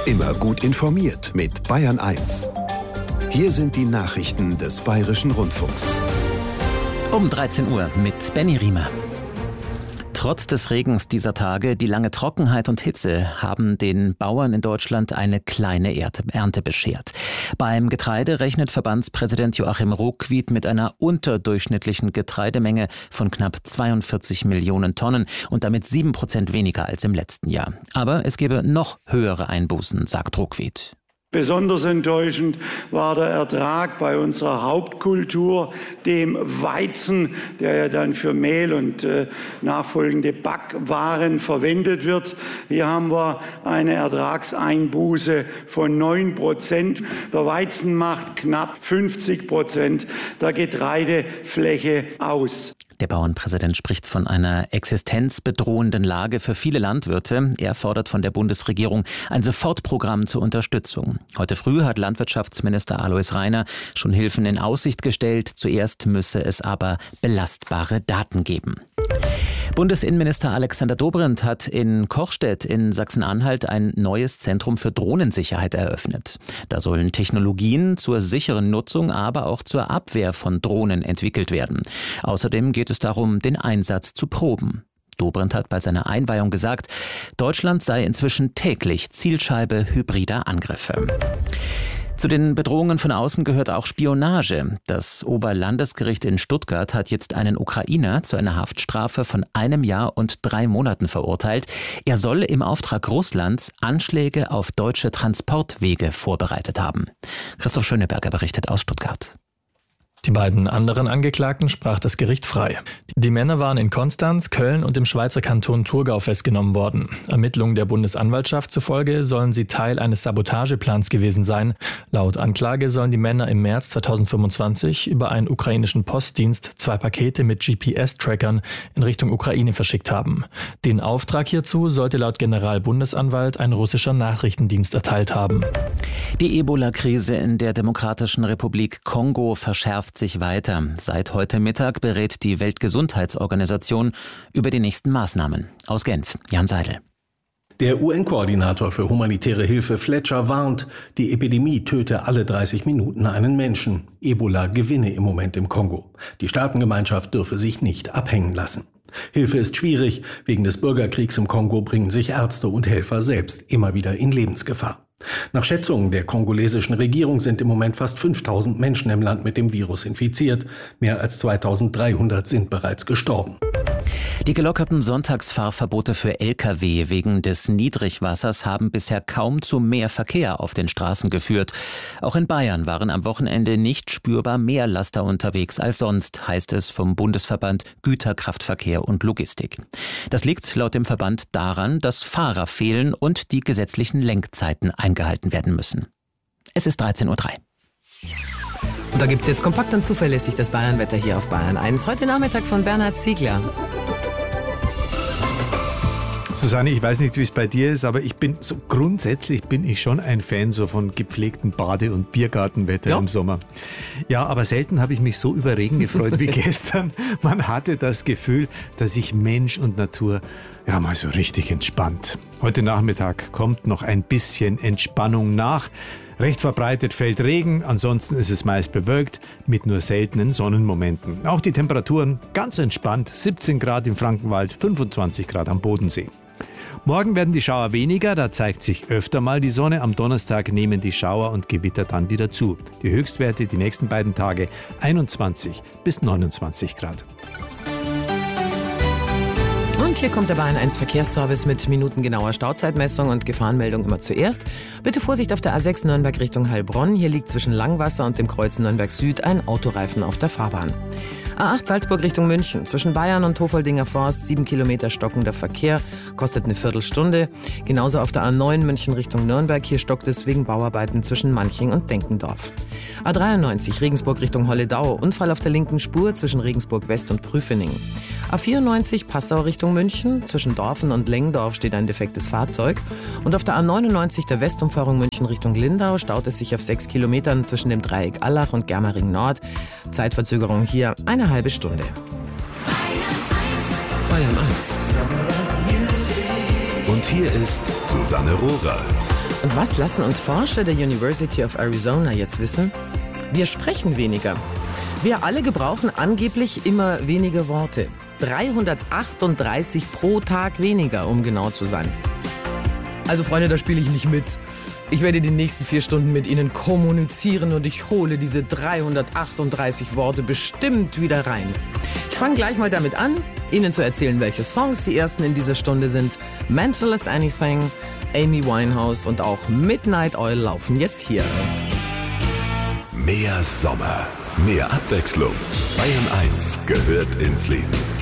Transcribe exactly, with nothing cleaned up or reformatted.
Immer gut informiert mit Bayern eins. Hier sind die Nachrichten des Bayerischen Rundfunks. Um dreizehn Uhr mit Benny Riemer. Trotz des Regens dieser Tage, die lange Trockenheit und Hitze haben den Bauern in Deutschland eine kleine Ernte beschert. Beim Getreide rechnet Verbandspräsident Joachim Ruckwied mit einer unterdurchschnittlichen Getreidemenge von knapp zweiundvierzig Millionen Tonnen und damit sieben Prozent weniger als im letzten Jahr. Aber es gebe noch höhere Einbußen, sagt Ruckwied. Besonders enttäuschend war der Ertrag bei unserer Hauptkultur, dem Weizen, der ja dann für Mehl und äh, nachfolgende Backwaren verwendet wird. Hier haben wir eine Ertragseinbuße von neun Prozent. Der Weizen macht knapp fünfzig Prozent der Getreidefläche aus. Der Bauernpräsident spricht von einer existenzbedrohenden Lage für viele Landwirte. Er fordert von der Bundesregierung ein Sofortprogramm zur Unterstützung. Heute früh hat Landwirtschaftsminister Alois Rainer schon Hilfen in Aussicht gestellt. Zuerst müsse es aber belastbare Daten geben. Bundesinnenminister Alexander Dobrindt hat in Kochstedt in Sachsen-Anhalt ein neues Zentrum für Drohnensicherheit eröffnet. Da sollen Technologien zur sicheren Nutzung, aber auch zur Abwehr von Drohnen entwickelt werden. Außerdem geht es darum, den Einsatz zu proben. Dobrindt hat bei seiner Einweihung gesagt, Deutschland sei inzwischen täglich Zielscheibe hybrider Angriffe. Zu den Bedrohungen von außen gehört auch Spionage. Das Oberlandesgericht in Stuttgart hat jetzt einen Ukrainer zu einer Haftstrafe von einem Jahr und drei Monaten verurteilt. Er soll im Auftrag Russlands Anschläge auf deutsche Transportwege vorbereitet haben. Christoph Schöneberger berichtet aus Stuttgart. Die beiden anderen Angeklagten sprach das Gericht frei. Die Männer waren in Konstanz, Köln und im Schweizer Kanton Thurgau festgenommen worden. Ermittlungen der Bundesanwaltschaft zufolge sollen sie Teil eines Sabotageplans gewesen sein. Laut Anklage sollen die Männer im März zweitausendfünfundzwanzig über einen ukrainischen Postdienst zwei Pakete mit G P S-Trackern in Richtung Ukraine verschickt haben. Den Auftrag hierzu sollte laut Generalbundesanwalt ein russischer Nachrichtendienst erteilt haben. Die Ebola-Krise in der Demokratischen Republik Kongo verschärft sich weiter. Seit heute Mittag berät die Weltgesundheitsorganisation über die nächsten Maßnahmen. Aus Genf, Jan Seidel. Der U N-Koordinator für humanitäre Hilfe Fletcher warnt, die Epidemie töte alle dreißig Minuten einen Menschen. Ebola gewinne im Moment im Kongo. Die Staatengemeinschaft dürfe sich nicht abhängen lassen. Hilfe ist schwierig. Wegen des Bürgerkriegs im Kongo bringen sich Ärzte und Helfer selbst immer wieder in Lebensgefahr. Nach Schätzungen der kongolesischen Regierung sind im Moment fast fünftausend Menschen im Land mit dem Virus infiziert. Mehr als zweitausenddreihundert sind bereits gestorben. Die gelockerten Sonntagsfahrverbote für L K W wegen des Niedrigwassers haben bisher kaum zu mehr Verkehr auf den Straßen geführt. Auch in Bayern waren am Wochenende nicht spürbar mehr Laster unterwegs als sonst, heißt es vom Bundesverband Güterkraftverkehr und Logistik. Das liegt laut dem Verband daran, dass Fahrer fehlen und die gesetzlichen Lenkzeiten eingehalten werden müssen. Es ist dreizehn Uhr drei. Und da gibt es jetzt kompakt und zuverlässig das Bayernwetter hier auf Bayern eins. Heute Nachmittag von Bernhard Ziegler. Susanne, ich weiß nicht, wie es bei dir ist, aber ich bin so grundsätzlich bin ich schon ein Fan so von gepflegtem Bade- und Biergartenwetter ja. im Sommer. Ja, aber selten habe ich mich so über Regen gefreut wie gestern. Man hatte das Gefühl, dass sich Mensch und Natur ja mal so richtig entspannt. Heute Nachmittag kommt noch ein bisschen Entspannung nach. Recht verbreitet fällt Regen, ansonsten ist es meist bewölkt mit nur seltenen Sonnenmomenten. Auch die Temperaturen ganz entspannt, siebzehn Grad im Frankenwald, fünfundzwanzig Grad am Bodensee. Morgen werden die Schauer weniger, da zeigt sich öfter mal die Sonne. Am Donnerstag nehmen die Schauer und Gewitter dann wieder zu. Die Höchstwerte die nächsten beiden Tage einundzwanzig bis neunundzwanzig Grad. Und hier kommt der Bayern eins Verkehrsservice mit minutengenauer Stauzeitmessung und Gefahrenmeldung immer zuerst. Bitte Vorsicht auf der A sechs Nürnberg Richtung Heilbronn. Hier liegt zwischen Langwasser und dem Kreuz Nürnberg Süd ein Autoreifen auf der Fahrbahn. A acht Salzburg Richtung München. Zwischen Bayern und Hofoldinger Forst sieben Kilometer stockender Verkehr. Kostet eine Viertelstunde. Genauso auf der A neun München Richtung Nürnberg. Hier stockt es wegen Bauarbeiten zwischen Manching und Denkendorf. A dreiundneunzig Regensburg Richtung Holledau. Unfall auf der linken Spur zwischen Regensburg West und Prüfeningen. A vierundneunzig Passau Richtung München. Zwischen Dorfen und Lengdorf steht ein defektes Fahrzeug. Und auf der A neunundneunzig der Westumfahrung München Richtung Lindau staut es sich auf sechs Kilometern zwischen dem Dreieck Allach und Germering Nord. Zeitverzögerung hier eine halbe Stunde. Bayern eins. Und hier ist Susanne Rohrer. Und was lassen uns Forscher der University of Arizona jetzt wissen? Wir sprechen weniger. Wir alle gebrauchen angeblich immer weniger Worte. dreihundertachtunddreißig pro Tag weniger, um genau zu sein. Also Freunde, da spiele ich nicht mit. Ich werde die nächsten vier Stunden mit Ihnen kommunizieren und ich hole diese dreihundertachtunddreißig Worte bestimmt wieder rein. Ich fange gleich mal damit an, Ihnen zu erzählen, welche Songs die ersten in dieser Stunde sind. Mental as Anything, Amy Winehouse und auch Midnight Oil laufen jetzt hier. Mehr Sommer, mehr Abwechslung. Bayern eins gehört ins Leben.